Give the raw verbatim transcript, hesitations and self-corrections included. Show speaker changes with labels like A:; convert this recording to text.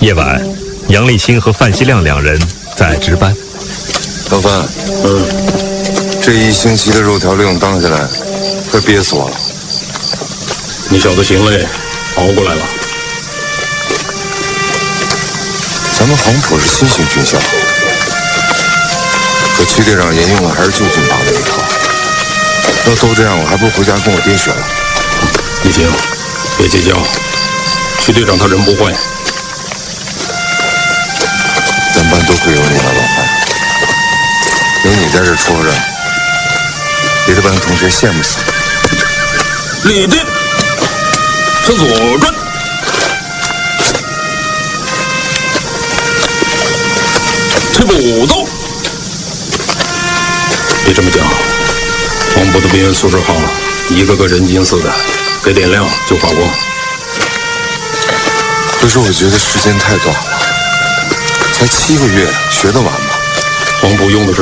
A: 夜晚，杨立新和范希亮两人在值班。
B: 老范，嗯，这一星期的肉条令当下来，快憋死我了。
C: 你小子行嘞，熬过来了。
B: 咱们黄埔是新型军校，可区队长沿用的还是旧军阀的那套。要都这样，我还不如回家跟我爹学了。
C: 一行，别计较，区队长他人不坏。
B: 咱班多亏有你了，老范。有你在这戳着，别的班同学羡慕死了。
C: 立定，向左转。退步走。别这么讲，黄埔的兵员素质好，一个个人精似的，给点亮就发光。
B: 可是我觉得时间太短了，才七个月，学得完吗？
C: 黄埔用的是